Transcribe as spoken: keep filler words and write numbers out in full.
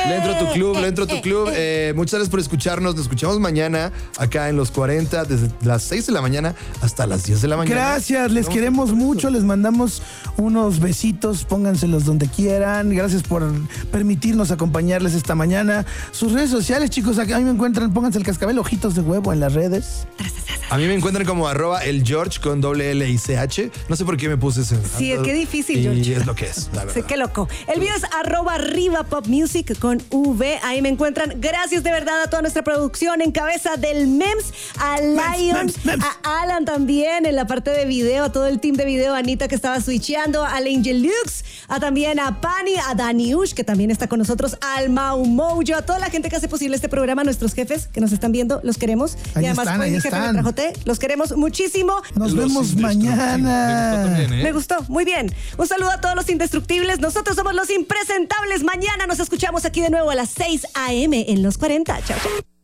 Le entro a tu club, le entro a tu club. Eh, muchas gracias por escucharnos. Nos escuchamos mañana acá en Los cuarenta, desde las seis de la mañana hasta las diez de la mañana. Gracias, les queremos mucho. Les mandamos unos besitos. Pónganselos donde quieran. Gracias por permitirnos acompañarles esta mañana. Sus redes sociales, chicos, a mí me encuentran. Pónganse el cascabel Ojitos de Huevo en las redes. A mí me encuentran como arroba el George con doble L y C H. No sé por qué me puse ese. Sí, qué difícil, y George. es lo que es, la verdad. Sí, qué loco. El mío es arroba arriba pop music con V. Ahí me encuentran. Gracias de verdad a toda nuestra producción en cabeza del Mems, a Lion, Mems, Mems. a Alan también en la parte de video, a todo el team de video, a Anita que estaba switcheando, al Angel Lux, a también a Pani, a Daniush que también está con nosotros, al Mau Mojo, a toda la gente que hace posible este programa, nuestros jefes que nos están viendo, los queremos. Ahí y además están, fue ahí mi jefe están. me trajo té. Los queremos muchísimo. Nos Los vemos mañana. indestructibles. Me gustó también, ¿eh? Me gustó, muy bien. Un saludo a todos los indestructibles. Nosotros somos los impresentables. Mañana nos escuchamos aquí de nuevo a las seis a eme en Los cuarenta. Chao, chao.